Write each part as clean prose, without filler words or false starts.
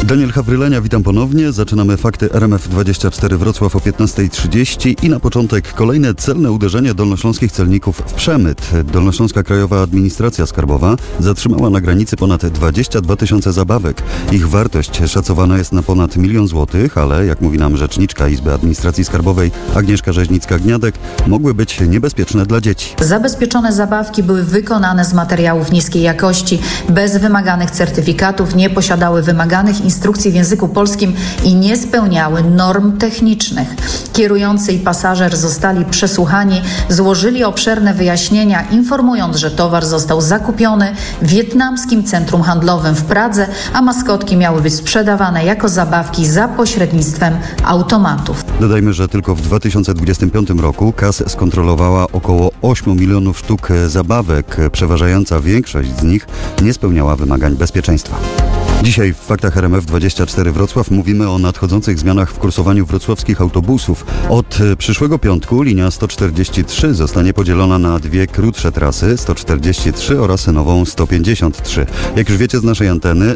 Daniel Hawrylenia, witam ponownie. Zaczynamy fakty RMF24 Wrocław o 15:30 i na początek kolejne celne uderzenie dolnośląskich celników w przemyt. Dolnośląska Krajowa Administracja Skarbowa zatrzymała na granicy ponad 22 tysiące zabawek. Ich wartość szacowana jest na ponad 1 000 000 złotych, ale jak mówi nam rzeczniczka Izby Administracji Skarbowej Agnieszka Rzeźnicka-Gniadek, mogły być niebezpieczne dla dzieci. Zabezpieczone zabawki były wykonane z materiałów niskiej jakości, bez wymaganych certyfikatów, nie posiadały wymaganych instrukcji w języku polskim i nie spełniały norm technicznych. Kierujący i pasażer zostali przesłuchani, złożyli obszerne wyjaśnienia, informując, że towar został zakupiony w wietnamskim centrum handlowym w Pradze, a maskotki miały być sprzedawane jako zabawki za pośrednictwem automatów. Dodajmy, że tylko w 2025 roku KAS skontrolowała około 8 milionów sztuk zabawek. Przeważająca większość z nich nie spełniała wymagań bezpieczeństwa. Dzisiaj w faktach RMF24 Wrocław mówimy o nadchodzących zmianach w kursowaniu wrocławskich autobusów. Od przyszłego piątku linia 143 zostanie podzielona na dwie krótsze trasy, 143 oraz nową 153. Jak już wiecie z naszej anteny,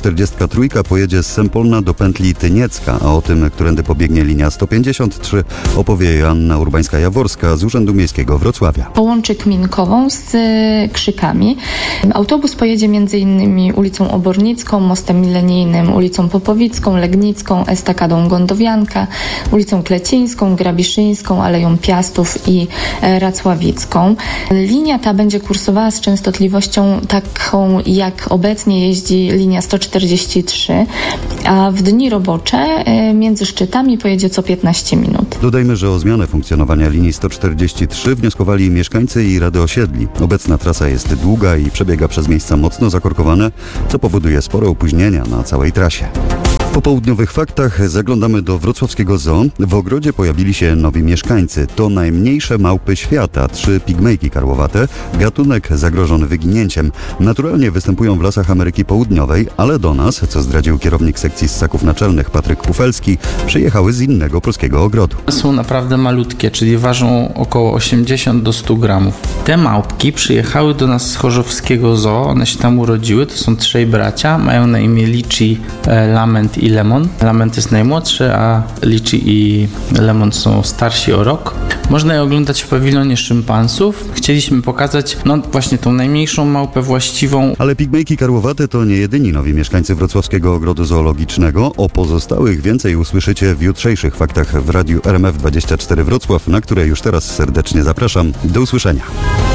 143 pojedzie z Sempolna do pętli Tyniecka, a o tym, którędy pobiegnie linia 153, opowie Joanna Urbańska-Jaworska z Urzędu Miejskiego Wrocławia. Połączy Kminkową z Krzykami. Autobus pojedzie m.in. ulicą Obornicką, Mostem Milenijnym, ulicą Popowicką, Legnicką, Estakadą Gondowianka, ulicą Klecińską, Grabiszyńską, Aleją Piastów i Racławicką. Linia ta będzie kursowała z częstotliwością taką, jak obecnie jeździ linia 143, a w dni robocze między szczytami pojedzie co 15 minut. Dodajmy, że o zmianę funkcjonowania linii 143 wnioskowali mieszkańcy i rady osiedli. Obecna trasa jest długa i przebiega przez miejsca mocno zakorkowane, co powoduje spore opóźnienia na całej trasie. W popołudniowych faktach zaglądamy do wrocławskiego zoo. W ogrodzie pojawili się nowi mieszkańcy. To najmniejsze małpy świata, 3 pigmejki karłowate, gatunek zagrożony wyginięciem. Naturalnie występują w lasach Ameryki Południowej, ale do nas, co zdradził kierownik sekcji ssaków naczelnych Patryk Pufelski, przyjechały z innego polskiego ogrodu. Są naprawdę malutkie, czyli ważą około 80 do 100 gramów. Te małpki przyjechały do nas z chorzowskiego zoo, one się tam urodziły, to są 3 bracia, mają na imię Lichi, Lament i Lemon. Lament jest najmłodszy, a Lichi i Lemon są starsi o rok. Można je oglądać w pawilonie szympansów. Chcieliśmy pokazać, właśnie tą najmniejszą małpę właściwą. Ale pigmejki karłowate to nie jedyni nowi mieszkańcy wrocławskiego ogrodu zoologicznego. O pozostałych więcej usłyszycie w jutrzejszych faktach w radiu RMF24 Wrocław, na które już teraz serdecznie zapraszam. Do usłyszenia.